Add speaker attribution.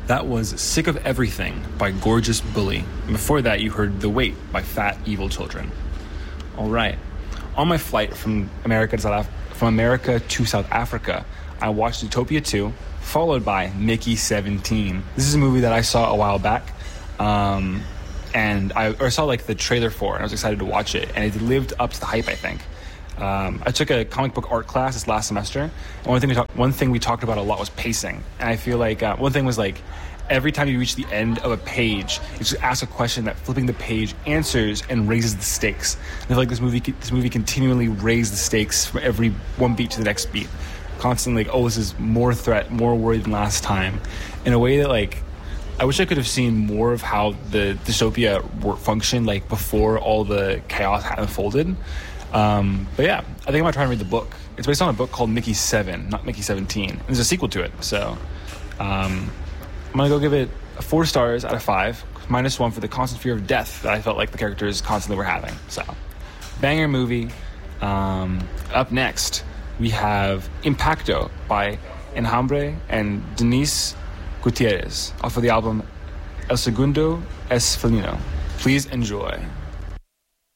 Speaker 1: That was Sick of Everything by Gorgeous Bully. And before that, you heard The Wait by Fat Evil Children. All right. On my flight from America to South Africa, I watched Zootopia 2, followed by Mickey 17. This is a movie that I saw a while back, and I saw like the trailer for it, and I was excited to watch it, and it lived up to the hype, I think. I took a comic book art class this last semester, and one thing we talked about a lot was pacing. And I feel like one thing was like every time you reach the end of a page, you just ask a question that flipping the page answers and raises the stakes. And I feel like this movie continually raised the stakes from every one beat to the next beat, constantly like, oh, this is more threat, more worry than last time, in a way that like I wish I could have seen more of how the dystopia functioned like before all the chaos had unfolded. But yeah, I think I'm gonna try and read the book. It's based on a book called Mickey 7, not Mickey 17. And there's a sequel to it, so I'm gonna go give it 4 stars out of 5, -1 for the constant fear of death that I felt like the characters constantly were having. So, banger movie. Up next, we have Impacto by Enjambre and Denise Gutierrez off of the album El Segundo es Felino. Please enjoy.